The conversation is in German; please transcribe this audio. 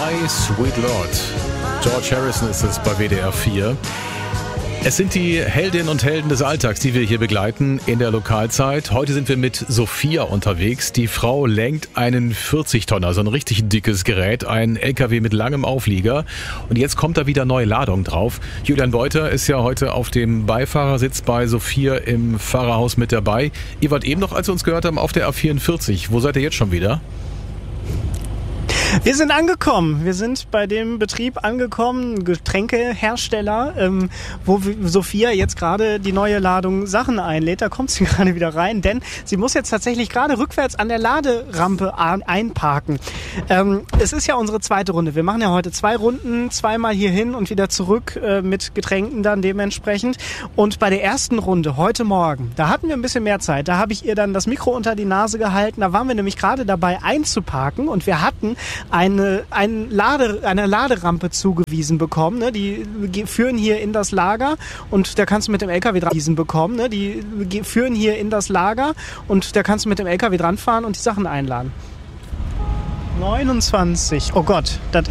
My Sweet Lord. George Harrison ist es bei WDR 4. Es sind die Heldinnen und Helden des Alltags, die wir hier begleiten in der Lokalzeit. Heute sind wir mit Sophia unterwegs. Die Frau lenkt einen 40-Tonner, so ein richtig dickes Gerät, ein LKW mit langem Auflieger. Und jetzt kommt da wieder neue Ladung drauf. Julian Beuter ist ja heute auf dem Beifahrersitz bei Sophia im Fahrerhaus mit dabei. Ihr wart eben noch, als wir uns gehört haben, auf der A44. Wo seid ihr jetzt schon wieder? Wir sind angekommen. Wir sind bei dem Betrieb angekommen, Getränkehersteller, wo Sophia jetzt gerade die neue Ladung Sachen einlädt. Da kommt sie gerade wieder rein, denn sie muss jetzt tatsächlich gerade rückwärts an der Laderampe einparken. Es ist ja unsere zweite Runde. Wir machen ja heute 2 Runden, zweimal hier hin und wieder zurück mit Getränken dann dementsprechend. Und bei der ersten Runde, heute Morgen, da hatten wir ein bisschen mehr Zeit. Da habe ich ihr dann das Mikro unter die Nase gehalten. Da waren wir nämlich gerade dabei einzuparken und wir hatten eine Laderampe zugewiesen bekommen. Ne? Die führen hier in das Lager und da kannst du mit dem LKW dran bekommen. Ne? Die führen hier in das Lager und da kannst du mit dem LKW dran fahren und die Sachen einladen. 29. Oh Gott, das